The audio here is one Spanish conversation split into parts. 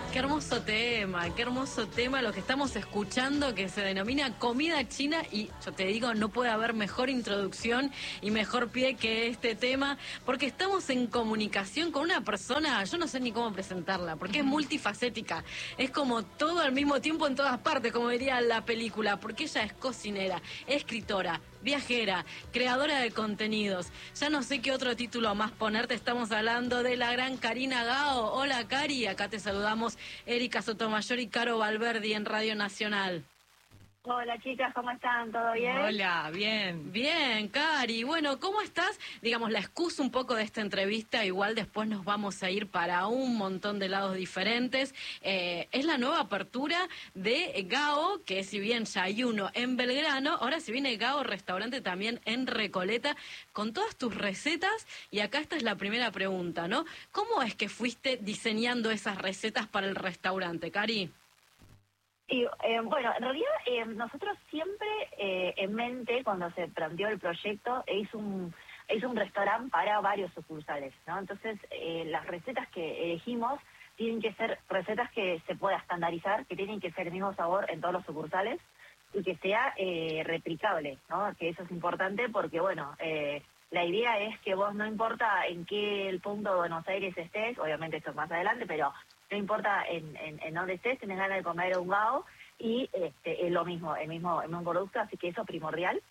qué hermoso tema lo que estamos escuchando, que se denomina comida china, y yo te digo, no puede haber mejor introducción y mejor pie que este tema, porque estamos en comunicación con una persona, yo no sé ni cómo presentarla, porque es multifacética, es como todo al mismo tiempo en todas partes, como diría la película, porque ella es cocinera, escritora, viajera, creadora de contenidos. Ya no sé qué otro título más ponerte. Estamos hablando de la gran Karina Gao. Hola, Cari. Acá te saludamos Erika Sotomayor y Caro Valverdi en Radio Nacional. Hola chicas, ¿cómo están? ¿Todo bien? Hola, bien. Bien, Cari. Bueno, ¿cómo estás? Digamos, la excusa un poco de esta entrevista, igual después nos vamos a ir para un montón de lados diferentes. Es la nueva apertura de Gao, que si bien ya hay uno en Belgrano, ahora se viene Gao Restaurante también en Recoleta, con todas tus recetas. Y acá esta es la primera pregunta, ¿no? ¿Cómo es que fuiste diseñando esas recetas para el restaurante, Cari? Y, bueno, en realidad nosotros siempre en mente, cuando se planteó el proyecto, hizo un restaurante para varios sucursales, ¿no? Entonces, las recetas que elegimos tienen que ser recetas que se pueda estandarizar, que tienen que ser el mismo sabor en todos los sucursales y que sea replicable, ¿no? Que eso es importante porque, bueno, la idea es que vos, no importa en qué punto de Buenos Aires estés, obviamente esto es más adelante, pero no importa en dónde estés, tenés ganas de comer un Gao y es lo mismo, el mismo producto, así que eso es primordial.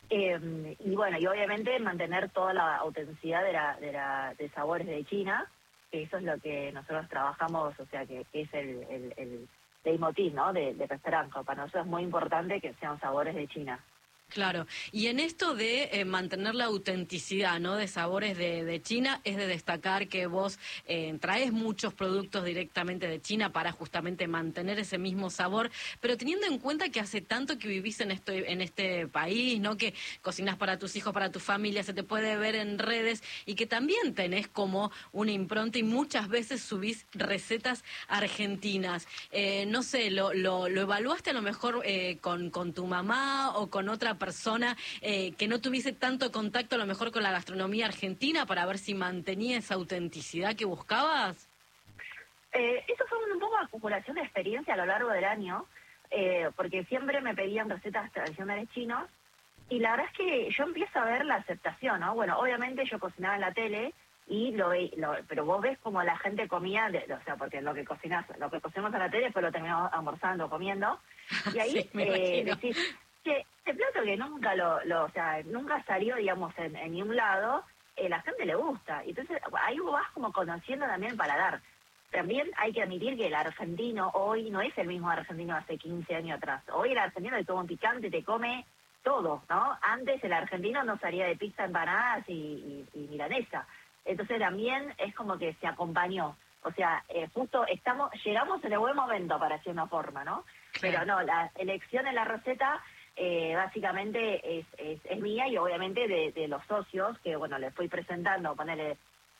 Y bueno, y obviamente mantener toda la autenticidad de sabores de China, que eso es lo que nosotros trabajamos, o sea, que es el leitmotiv, ¿no? De restaurante. Para nosotros es muy importante que sean sabores de China. Claro, y en esto de mantener la autenticidad, ¿no?, de sabores de China, es de destacar que vos traes muchos productos directamente de China para justamente mantener ese mismo sabor, pero teniendo en cuenta que hace tanto que vivís en este país, ¿no?, que cocinás para tus hijos, para tu familia, se te puede ver en redes, y que también tenés como una impronta y muchas veces subís recetas argentinas. No sé, ¿lo evaluaste a lo mejor con tu mamá o con otra persona que no tuviese tanto contacto a lo mejor con la gastronomía argentina para ver si mantenía esa autenticidad que buscabas? Eso fue un poco acumulación de experiencia a lo largo del año, porque siempre me pedían recetas tradicionales chinos y la verdad es que yo empiezo a ver la aceptación, ¿no? Bueno, obviamente yo cocinaba en la tele y pero vos ves como la gente comía, o sea, porque lo que cocinamos en la tele pues lo terminamos almorzando, comiendo, y ahí Sí, me imagino. decís, que este plato que nunca o sea, nunca salió, digamos, en ningún lado, la gente le gusta. Entonces, ahí vos vas como conociendo también el paladar. También hay que admitir que el argentino hoy no es el mismo argentino de hace 15 años atrás. Hoy el argentino te toma un picante, te come todo, ¿no? Antes el argentino no salía de pizza, empanadas y milanesa. Entonces también es como que se acompañó. O sea, justo llegamos en el buen momento, para decir una forma, ¿no? Pero no, la elección de la receta básicamente es mía y obviamente de los socios, que bueno, les fui presentando, ponerle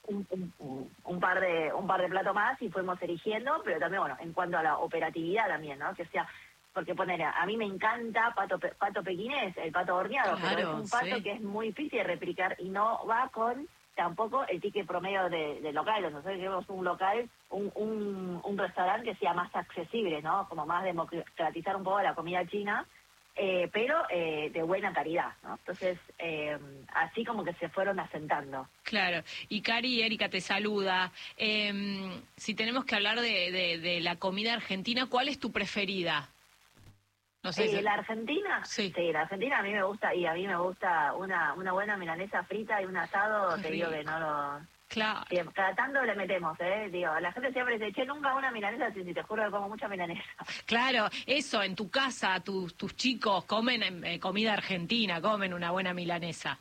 un par de platos más y fuimos eligiendo, pero también, bueno, en cuanto a la operatividad también, ¿no? Que sea, porque a mí me encanta pato pequinés, el pato horneado, Claro, pero es un pato sí. que es muy difícil de replicar y no va con tampoco el ticket promedio de local. Nosotros queremos un local, un restaurante que sea más accesible, ¿no? Como más democratizar un poco la comida china, pero de buena calidad, ¿no? Entonces, así como que se fueron asentando. Claro, y Cari, Erika te saluda. Si tenemos que hablar de la comida argentina, ¿cuál es tu preferida? No sé si... La Argentina, Sí. La Argentina a mí me gusta, y a mí me gusta una buena milanesa frita y un asado, Qué te digo rico. que no lo... Claro. Cada tanto le metemos, digo, la gente siempre dice, che, nunca una milanesa, si te juro que como mucha milanesa. Claro, eso, en tu casa, tus chicos comen comida argentina, comen una buena milanesa.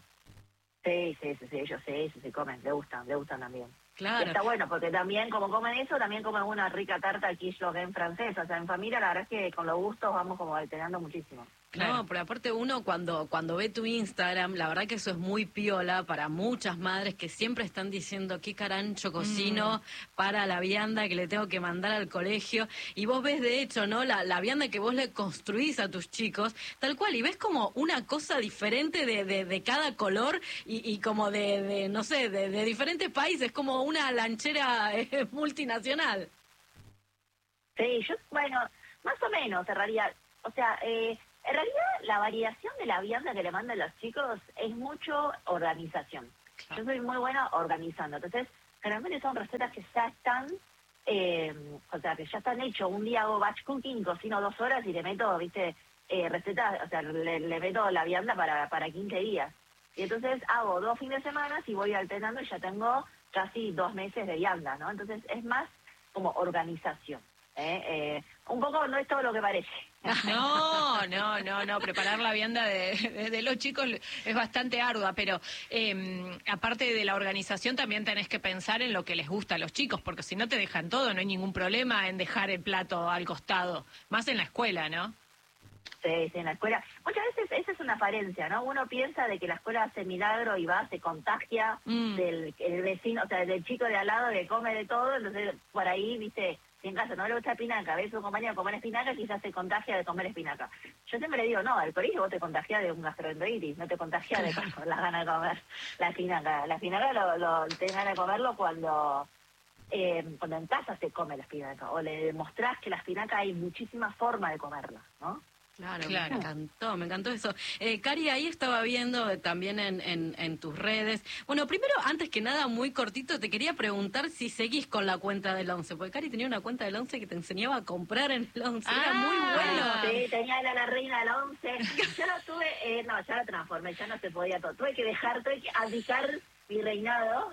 Sí, ellos sí comen, le gustan también. Y Claro. está bueno, porque también, como comen eso, también comen una rica tarta quiche en francés. O sea, en familia, la verdad es que con los gustos vamos como alternando muchísimo. Claro. No, pero aparte uno cuando ve tu Instagram, la verdad que eso es muy piola para muchas madres que siempre están diciendo qué carancho cocino para la vianda que le tengo que mandar al colegio. Y vos ves de hecho, ¿no?, la vianda que vos le construís a tus chicos, tal cual, y ves como una cosa diferente de cada color y como no sé, de diferentes países, como una lanchera multinacional. Sí, bueno, más o menos, en realidad. O sea, en realidad la variación de la vianda que le mandan los chicos es mucho organización. Claro. Yo soy muy buena organizando. Entonces, generalmente son recetas que ya están, o sea, que ya están hechos. Un día hago batch cooking, cocino 2 horas y le meto, viste, recetas, o sea, le meto la vianda para 15 días. Y entonces hago 2 fines de semana y voy alternando y ya tengo casi 2 meses de vianda, ¿no? Entonces es más como organización. Un poco no es todo lo que parece. No, preparar la vianda de los chicos es bastante ardua, pero aparte de la organización también tenés que pensar en lo que les gusta a los chicos, porque si no te dejan todo, no hay ningún problema en dejar el plato al costado, más en la escuela, ¿no? Sí, en la escuela. Muchas veces esa es una falencia, ¿no? Uno piensa de que la escuela hace milagro y va, se contagia del el vecino, o sea, del chico de al lado que come de todo, entonces por ahí, viste, si en casa no le gusta espinaca, ves a un compañero comer espinaca, quizás se contagia de comer espinaca. Yo siempre le digo, no, al colegio vos te contagias de un gastroenteritis, no te contagias de las ganas de comer la espinaca. La espinaca te ganas de comerlo cuando en casa se come la espinaca, o le demostrás que la espinaca hay muchísimas formas de comerla, ¿no? Claro, me encantó eso. Cari, ahí estaba viendo también en tus redes. Bueno, primero, antes que nada, muy cortito, te quería preguntar si seguís con la cuenta del 11, porque Cari tenía una cuenta del 11 que te enseñaba a comprar en el 11, era muy bueno. Sí, tenía la reina del 11. Yo no tuve, ya la transformé, ya no se podía todo. Tuve que abdicar mi reinado.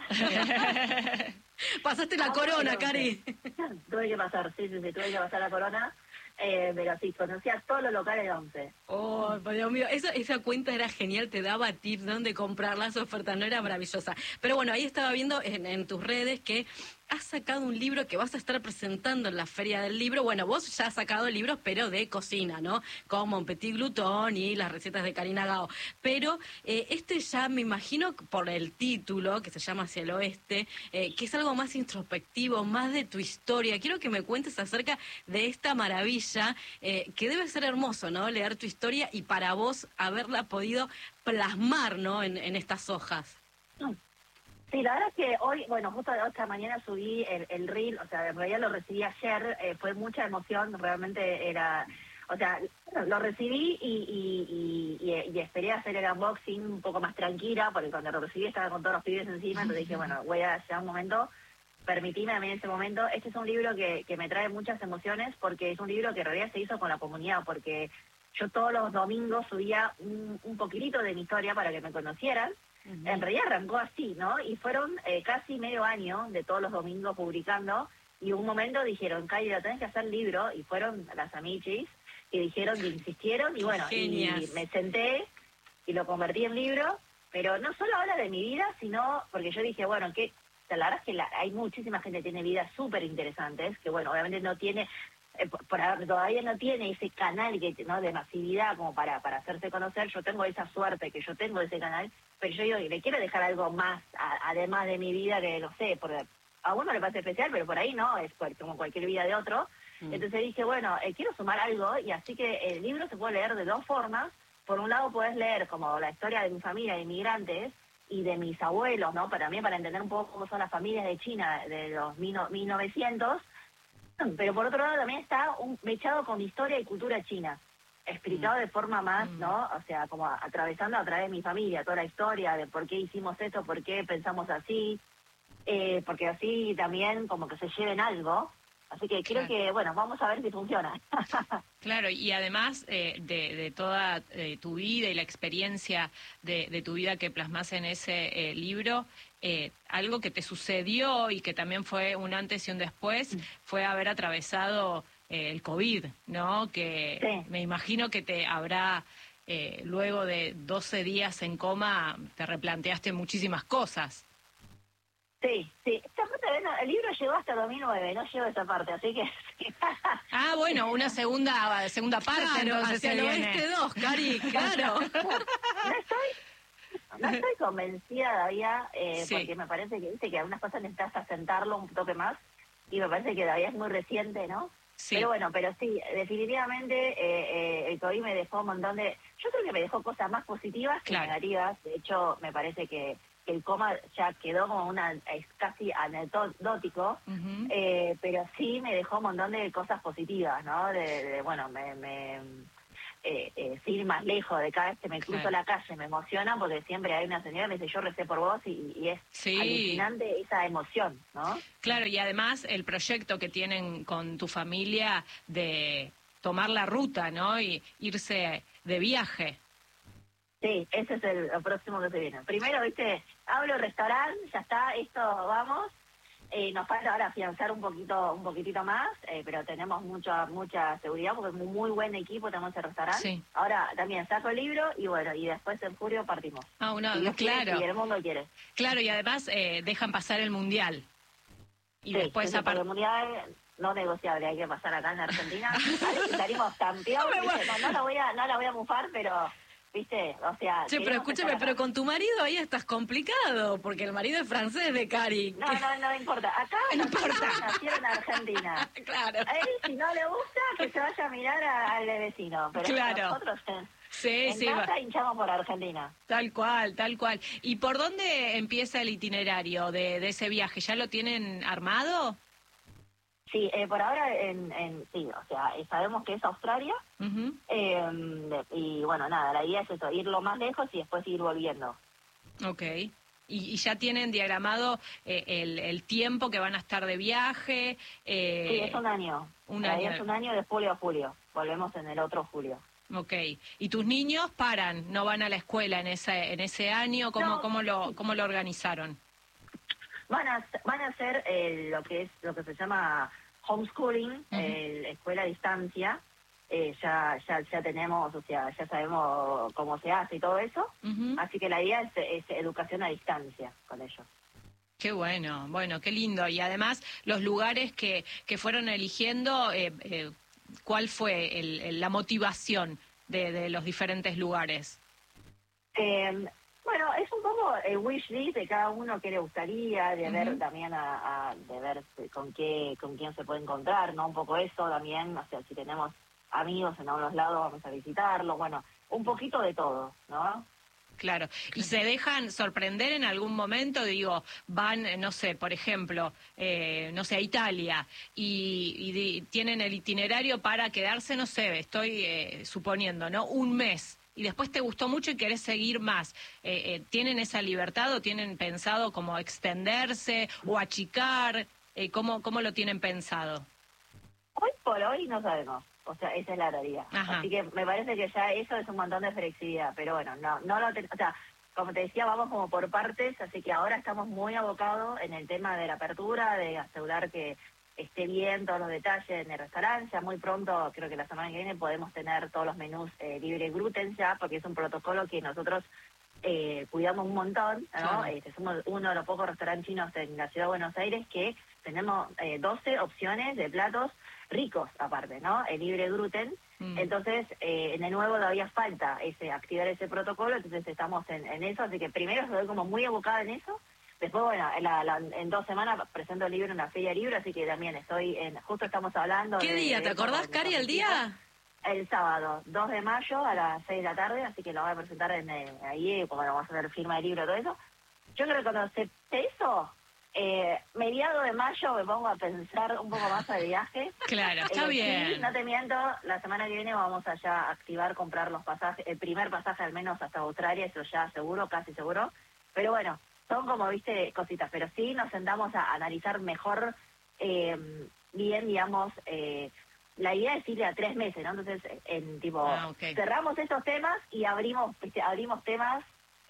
Pasaste la corona, Cari. Tuve que pasar, sí, tuve que pasar la corona. Pero sí, conocía todos los locales de 11. Oh, Dios mío, esa cuenta era genial, te daba tips de dónde comprar las ofertas, no era maravillosa. Pero bueno, ahí estaba viendo en tus redes que has sacado un libro que vas a estar presentando en la Feria del Libro. Bueno, vos ya has sacado libros, pero de cocina, ¿no? Como Petit Glutón y las recetas de Karina Gao. Pero este ya me imagino por el título, que se llama Hacia el Oeste, que es algo más introspectivo, más de tu historia. Quiero que me cuentes acerca de esta maravilla, que debe ser hermoso, ¿no? Leer tu historia y para vos haberla podido plasmar, ¿no? En estas hojas. Sí, la verdad es que hoy, bueno, justo esta mañana subí el reel, o sea, en realidad lo recibí ayer, fue mucha emoción, realmente era, o sea, lo recibí y esperé hacer el unboxing un poco más tranquila, porque cuando lo recibí estaba con todos los pibes encima, entonces dije, bueno, voy a llegar un momento, permitime a mí en ese momento. Este es un libro que me trae muchas emociones, porque es un libro que en realidad se hizo con la comunidad, porque yo todos los domingos subía un poquitito de mi historia para que me conocieran. En realidad arrancó así, ¿no? Y fueron casi medio año de todos los domingos publicando, y un momento dijeron, Cayo, tenés que hacer libro, y fueron las amichis, y dijeron, y insistieron, y bueno, y me senté, y lo convertí en libro, pero no solo habla de mi vida, sino, porque yo dije, bueno, que la verdad es que hay muchísima gente que tiene vidas súper interesantes, que bueno, obviamente no tiene... todavía no tiene ese canal no de masividad como para hacerse conocer. Yo tengo esa suerte que yo tengo ese canal, pero yo le quiero dejar algo más además de mi vida, que no sé, a uno le parece especial, pero por ahí no, es como cualquier vida de otro. Entonces dije, bueno, quiero sumar algo, y así que el libro se puede leer de 2 formas. Por un lado puedes leer como la historia de mi familia de inmigrantes y de mis abuelos, ¿no? Para mí, para entender un poco cómo son las familias de China de los 1900. Pero por otro lado también está mechado con historia y cultura china, explicado de forma más, ¿no? O sea, como atravesando a través de mi familia, toda la historia de por qué hicimos esto, por qué pensamos así, porque así también como que se lleven algo. Así que creo que, bueno, vamos a ver si funciona. Claro, y además de toda tu vida y la experiencia de tu vida que plasmas en ese libro, algo que te sucedió y que también fue un antes y un después, fue haber atravesado el COVID, ¿no? Que me imagino que te habrá, luego de 12 días en coma, te replanteaste muchísimas cosas. Sí. Esta parte, el libro llegó hasta 2009, no llegó esa parte, así que... Bueno, una segunda parte, claro, entonces hacia el Oeste 2, Cari, claro. No estoy convencida todavía, porque me parece que, viste, que algunas cosas necesitas asentarlo un toque más, y me parece que todavía es muy reciente, ¿no? Sí. Pero sí, definitivamente el COVID me dejó un montón de... Yo creo que me dejó cosas más positivas que negativas. De hecho, me parece que que el coma ya quedó como es casi anecdótico, pero sí me dejó un montón de cosas positivas, ¿no? Bueno, ir más lejos, de cada vez que me cruzo la calle me emociona, porque siempre hay una señora que me dice, yo recé por vos, y es alucinante esa emoción, ¿no? Claro, y además el proyecto que tienen con tu familia de tomar la ruta, ¿no? Y irse de viaje. Sí, ese es el próximo que se viene. Primero, viste, hablo restaurante, ya está, esto vamos. Nos falta ahora afianzar un poquitito más, pero tenemos mucha seguridad porque es un muy buen equipo, tenemos el restaurante. Sí. Ahora también saco el libro y bueno, y después en julio partimos. Ah, no, y claro. Y el mundo quiere. Claro, y además dejan pasar el Mundial. Y sí, después el Mundial no negociable, hay que pasar acá en Argentina. A ver si salimos campeón, no la voy a mufar, pero... ¿Viste? O sea... Che, pero escúchame, pero con tu marido ahí estás complicado, porque el marido es francés de Cari. No importa. Acá no importa. Nació en Argentina. Claro. A él, si no le gusta, que se vaya a mirar al vecino. Pero claro. Nosotros en casa hinchamos por Argentina. Tal cual. ¿Y por dónde empieza el itinerario de ese viaje? ¿Ya lo tienen armado? Sí, por ahora sí, o sea, sabemos que es Australia, y bueno, nada, la idea es eso, ir lo más lejos y después ir volviendo. Ok, y ya tienen diagramado el tiempo que van a estar de viaje. Sí, es un año. Es un año de julio a julio, volvemos en el otro julio. Ok, ¿y tus niños paran, no van a la escuela en ese año? ¿Cómo lo organizaron? Van a hacer lo que se llama homeschooling, escuela a distancia. Ya tenemos, o sea, ya sabemos cómo se hace y todo eso. Así que la idea es educación a distancia con ellos. Qué bueno, qué lindo. Y además, los lugares que fueron eligiendo, ¿cuál fue la motivación de los diferentes lugares? Bueno, es un poco el wish list de cada uno que le gustaría, de ver también de ver con quién se puede encontrar, ¿no? Un poco eso también, o sea, si tenemos amigos en algunos lados vamos a visitarlos, bueno, un poquito de todo, ¿no? Claro, ¿y se dejan sorprender en algún momento? Digo, van, no sé, por ejemplo, a Italia y tienen el itinerario para quedarse, no sé, estoy suponiendo, ¿no? Un mes. Y después te gustó mucho y querés seguir más. ¿Tienen esa libertad o tienen pensado como extenderse o achicar? ¿Cómo lo tienen pensado? Hoy por hoy no sabemos. O sea, esa es la realidad. Así que me parece que ya eso es un montón de flexibilidad. Pero bueno, o sea, como te decía, vamos como por partes. Así que ahora estamos muy abocados en el tema de la apertura, de asegurar que esté bien todos los detalles en el restaurante. Ya muy pronto, creo que la semana que viene, podemos tener todos los menús libre gluten ya, porque es un protocolo que nosotros cuidamos un montón, ¿no? Claro. Somos uno de los pocos restaurantes chinos en la ciudad de Buenos Aires que tenemos 12 opciones de platos ricos aparte, ¿no? El libre gluten. Entonces, en el nuevo todavía falta activar ese protocolo, entonces estamos en eso, así que primero estoy como muy abocada en eso. Después, bueno, en 2 semanas presento el libro en la Feria Libro, así que también justo estamos hablando... ¿Qué día? ¿Te acordás, Cari, el día? El sábado, 2 de mayo a las 6 de la tarde, así que lo voy a presentar ahí, como vamos a hacer firma de libro y todo eso. Yo creo que cuando acepte eso, mediado de mayo me pongo a pensar un poco más de viaje. Claro, está bien. Sí, no te miento, la semana que viene vamos allá a activar, comprar los pasajes, el primer pasaje al menos hasta Australia, eso ya seguro, casi seguro. Pero bueno, son como, viste, cositas, pero sí nos sentamos a analizar mejor, bien, digamos, la idea es ir a 3 meses, ¿no? Entonces, cerramos esos temas y abrimos temas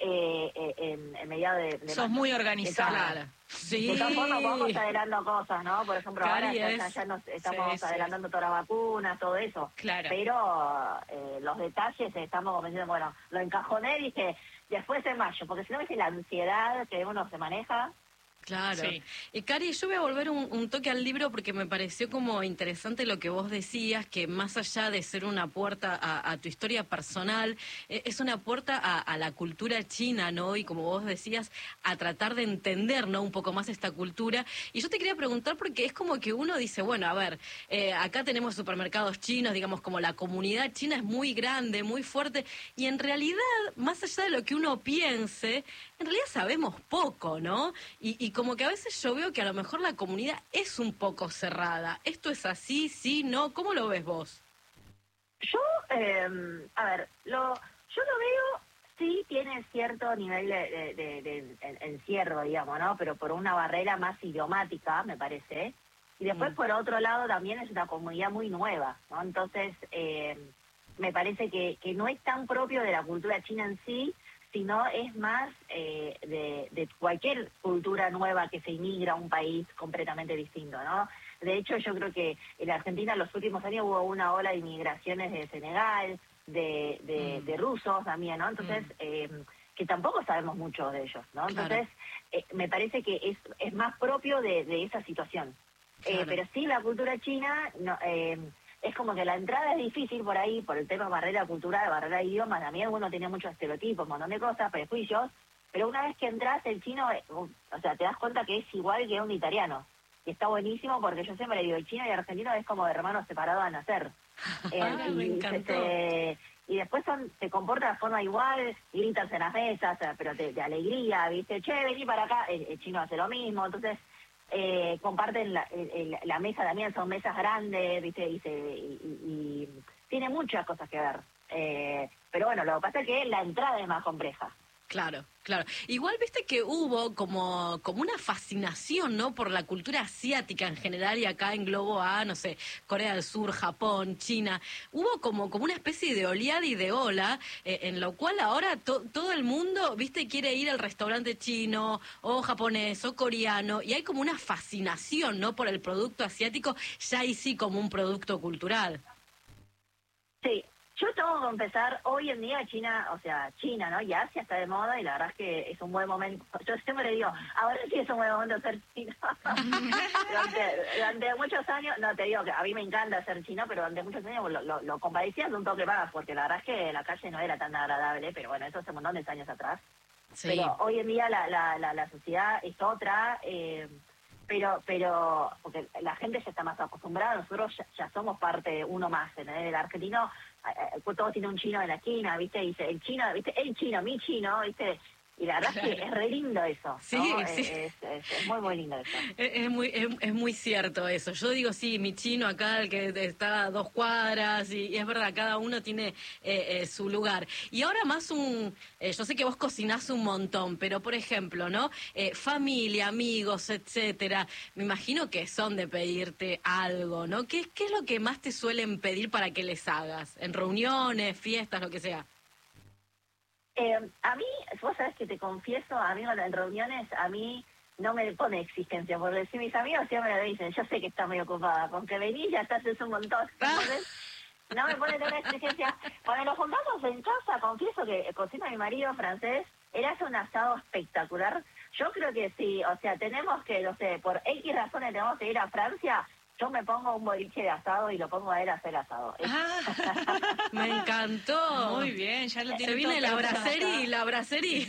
en mediados de Sos mayo. muy organizada. Sí. De todas formas, vamos adelantando cosas, ¿no? Por ejemplo, ahora ya nos estamos adelantando todas las vacunas, todo eso. Claro. Pero los detalles estamos convenciendo, bueno, lo encajoné y dije, después de mayo, porque si no, viste la ansiedad que uno se maneja. Claro. Sí. Cari, yo voy a volver un toque al libro porque me pareció como interesante lo que vos decías, que más allá de ser una puerta a tu historia personal, es una puerta a la cultura china, ¿no? Y como vos decías, a tratar de entender, ¿no? Un poco más esta cultura. Y yo te quería preguntar porque es como que uno dice, bueno, a ver, acá tenemos supermercados chinos, digamos, como la comunidad china es muy grande, muy fuerte, y en realidad, más allá de lo que uno piense, en realidad sabemos poco, ¿no? Y como que a veces yo veo que a lo mejor la comunidad es un poco cerrada. ¿Esto es así, sí, no? ¿Cómo lo ves vos? Yo, a ver, yo lo veo, sí tiene cierto nivel de encierro, digamos, ¿no? Pero por una barrera más idiomática, me parece. Y después, por otro lado, también es una comunidad muy nueva, ¿no? Entonces, me parece que no es tan propio de la cultura china en sí, sino es más de cualquier cultura nueva que se inmigra a un país completamente distinto, ¿no? De hecho, yo creo que en Argentina en los últimos años hubo una ola de inmigraciones de Senegal, de rusos también, ¿no? Entonces, que tampoco sabemos mucho de ellos, ¿no? Claro. Entonces, me parece que es más propio de esa situación. Claro. Pero sí, la cultura china... No, es como que la entrada es difícil por ahí, por el tema de barrera cultural, barrera de idiomas. También uno tiene muchos estereotipos, un montón de cosas, prejuicios. Pero una vez que entras, el chino, o sea, te das cuenta que es igual que un italiano. Y está buenísimo porque yo siempre le digo, el chino y el argentino es como de hermanos separados a nacer. Me encantó. Y después se comportan de forma igual, gritan en las mesas, pero de alegría, ¿viste? Che, vení para acá. El chino hace lo mismo, entonces... comparten la mesa también, son mesas grandes, ¿viste? Y tiene muchas cosas que ver. Pero bueno, lo que pasa es que la entrada es más compleja. Claro, claro. Igual viste que hubo como una fascinación, ¿no? Por la cultura asiática en general y acá englobo a, no sé, Corea del Sur, Japón, China. Hubo como una especie de oleada y de ola, en lo cual ahora todo el mundo, viste, quiere ir al restaurante chino o japonés o coreano y hay como una fascinación, ¿no? Por el producto asiático, ya ahí sí como un producto cultural. Sí. Yo tengo que empezar, hoy en día China, ¿no? Y Asia está de moda y la verdad es que es un buen momento. Yo siempre le digo, ahora sí es un buen momento ser chino. durante muchos años, no te digo que a mí me encanta ser chino, pero durante muchos años lo compadecía de un toque más, porque la verdad es que la calle no era tan agradable, pero bueno, eso hace un montón de años atrás. Sí. Pero hoy en día la sociedad es otra, pero porque la gente ya está más acostumbrada, nosotros ya somos parte uno más, ¿entendés? El argentino, todo tiene un chino en la esquina, ¿viste? Dice, el chino, ¿viste? El chino, mi chino, ¿viste? Y la verdad es que es re lindo eso, ¿no? Sí, sí. Es muy, muy lindo eso. Es muy cierto eso. Yo digo, sí, mi chino acá, el que está a 2 cuadras, y es verdad, cada uno tiene su lugar. Y ahora más yo sé que vos cocinás un montón, pero por ejemplo, ¿no? Familia, amigos, etcétera, me imagino que son de pedirte algo, ¿no? ¿Qué es lo que más te suelen pedir para que les hagas? En reuniones, fiestas, lo que sea. A mí, vos sabés que te confieso, a mí en reuniones, a mí no me pone exigencia, porque si mis amigos siempre me dicen, yo sé que estás muy ocupada, con que venís ya estás haciendo un montón, entonces no me pone ninguna exigencia. Cuando nos juntamos en casa, confieso que cocina mi marido francés, él hace un asado espectacular. Yo creo que sí, o sea, tenemos que, no sé, por X razones tenemos que ir a Francia, yo me pongo un boliche de asado y lo pongo a él a hacer asado. Me encantó. Muy bien, ya lo tiene. Se viene todo la pensado. brasserie.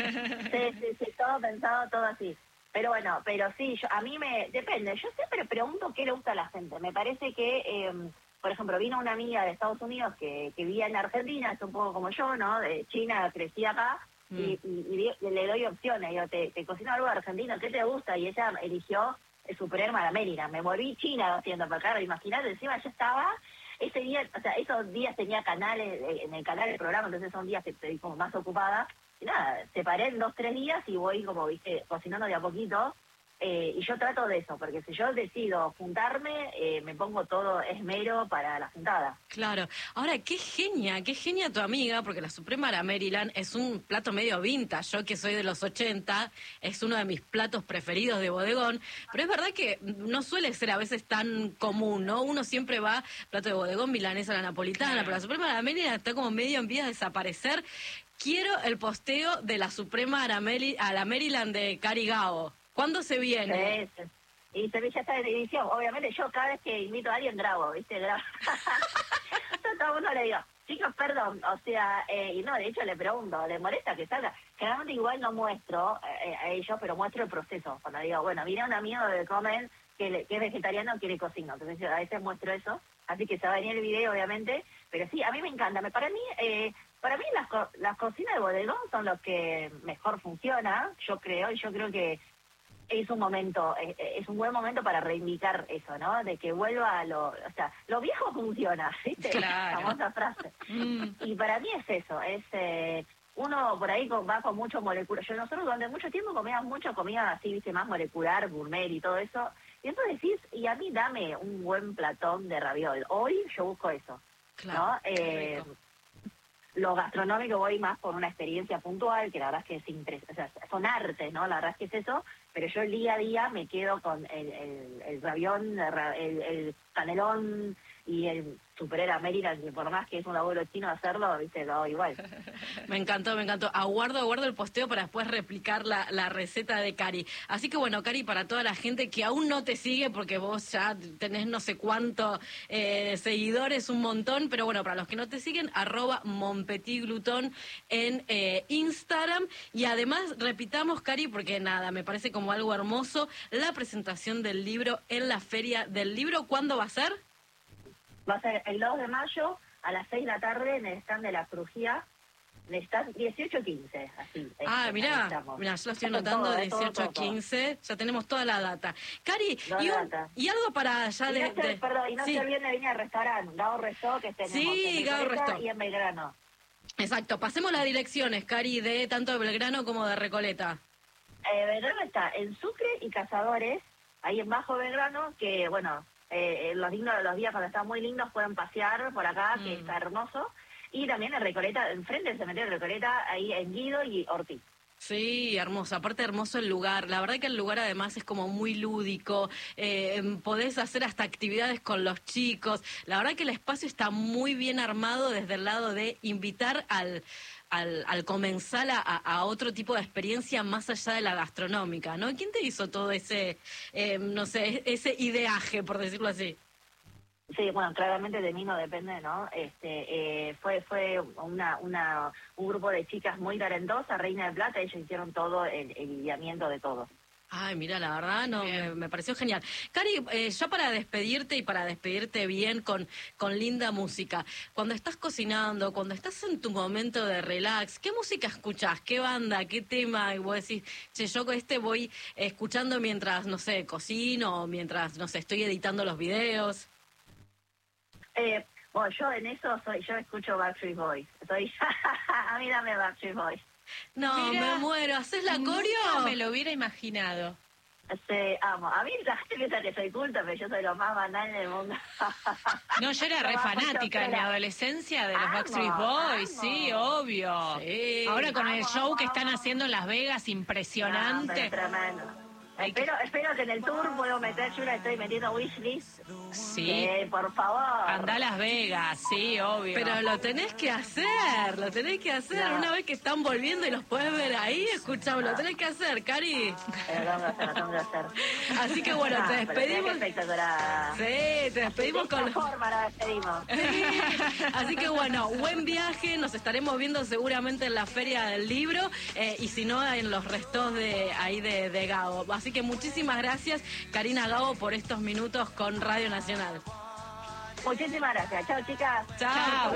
Sí, todo pensado, todo así. Pero bueno, pero sí, a mí depende. Yo siempre pregunto qué le gusta a la gente. Me parece que, por ejemplo, vino una amiga de Estados Unidos que vivía en Argentina, es un poco como yo, ¿no? De China, crecí acá, y le doy opciones. Digo, te cocino algo argentino, ¿qué te gusta? Y ella eligió el Supreme a la Mérida. Me volví china haciendo, pero claro, imagínate, encima yo estaba, ese día, o sea, esos días tenía canales, en el canal del programa, entonces son días que estoy como más ocupada, y nada, separé en 2-3 días y voy como, viste, cocinando de a poquito, y yo trato de eso, porque si yo decido juntarme, me pongo todo esmero para la juntada. Claro. Ahora, qué genia tu amiga, porque la Suprema de la Maryland es un plato medio vintage. Yo que soy de los 80, es uno de mis platos preferidos de bodegón, pero es verdad que no suele ser a veces tan común, ¿no? Uno siempre va, plato de bodegón, milanesa a la napolitana, pero la Suprema de la Maryland está como medio en vías de desaparecer. Quiero el posteo de la Suprema a la Maryland de Cari Gao. ¿Cuándo se viene? Sí. Y Sevilla está en edición. Obviamente yo cada vez que invito a alguien grabo, ¿viste? Yo a todo el mundo le digo, chicos, perdón, o sea, y no, de hecho le pregunto, ¿les molesta que salga? Generalmente igual no muestro a ellos, pero muestro el proceso. Cuando digo, bueno, viene un amigo de comer que es vegetariano, que le cocino. Entonces yo a veces muestro eso. Así que se va a venir el video, obviamente. Pero sí, a mí me encanta. Para mí las cocinas de bodegón son los que mejor funciona, yo creo. Y yo creo que es un momento, es un buen momento para reivindicar eso, ¿no? De que vuelva o sea, lo viejo funciona, ¿viste? Claro. Famosa frase. Y para mí es eso, uno por ahí va con mucho molecular. Nosotros durante mucho tiempo comíamos mucho comida así, ¿viste? Más molecular, gourmet y todo eso. Y entonces decís, y a mí dame un buen platón de raviol. Hoy yo busco eso, Claro, ¿no? Lo gastronómico voy más por una experiencia puntual, que la verdad es que o sea, son artes, ¿no? La verdad es que es eso, pero yo el día a día me quedo con el ravión, el canelón y el Super American, que por más que es un laburo chino hacerlo, viste, lo hago igual. Me encantó. Aguardo el posteo para después replicar la receta de Cari. Así que bueno, Cari, para toda la gente que aún no te sigue, porque vos ya tenés no sé cuánto seguidores, un montón, pero bueno, para los que no te siguen, @monpetitglutón en Instagram. Y además, repitamos, Cari, porque nada, me parece como algo hermoso, la presentación del libro en la Feria del Libro. ¿Cuándo va a ser? Va a ser el 2 de mayo a las 6 de la tarde en el stand de La Crujía. Le están 18-15, así. Mirá, yo lo estoy anotando, 18-15, ya tenemos toda la data. Cari, y algo para ya Perdón, y no se olviden de venir al restaurante, Gao Restó, que tenemos en Recoleta y en Belgrano. Exacto, pasemos las direcciones, Cari, de tanto de Belgrano como de Recoleta. Belgrano está en Sucre y Cazadores, ahí en Bajo Belgrano, que bueno, los días cuando están muy lindos pueden pasear por acá, que está hermoso. Y también en Recoleta, enfrente del cementerio de Recoleta, ahí en Guido y Ortiz. Sí, hermoso. Aparte hermoso el lugar. La verdad que el lugar además es como muy lúdico. Podés hacer hasta actividades con los chicos. La verdad que el espacio está muy bien armado desde el lado de invitar al comensal a otro tipo de experiencia más allá de la gastronómica, ¿no? ¿Quién te hizo todo ese, no sé, ese ideaje, por decirlo así? Sí, bueno, claramente de mí no depende, ¿no? Fue un grupo de chicas muy talentosas, Reina de Plata, ellos hicieron todo el guiamiento de todo. Ay, mira, la verdad me pareció genial. Cari, ya para despedirte y para despedirte bien con linda música, cuando estás cocinando, cuando estás en tu momento de relax, ¿qué música escuchás? ¿Qué banda? ¿Qué tema? Y vos decís, che, yo voy escuchando mientras, no sé, cocino o mientras, no sé, estoy editando los videos. Bueno, yo en eso yo escucho Backstreet Boys. A mí dame Backstreet Boys. No, Mira, me muero. ¿Haces la coreo? Nunca me lo hubiera imaginado. Amo. A mí la gente piensa que soy culta, pero yo soy lo más banal del mundo. No, yo era re fanática en mi adolescencia de los Backstreet Boys, sí, obvio. Sí. Ahora con el show que están haciendo en Las Vegas, impresionante. Tremendo. Espero que en el tour puedo meter, yo la estoy metiendo wishlist. Sí. Por favor. Anda a Las Vegas, sí, obvio. Pero lo tenés que hacer. No. Una vez que están volviendo y los podés ver ahí, escuchame, lo tenés que hacer, Cari. Lo tengo que hacer. Así que bueno, te despedimos. Espectacular. Sí, te despedimos con... De esta forma la despedimos. Así que bueno, buen viaje, nos estaremos viendo seguramente en la Feria del Libro y si no en los restos de ahí de Gabo. Así que muchísimas gracias, Karina Gabo, por estos minutos con Radio Nacional. Muchísimas gracias. Chao, chicas. Chao.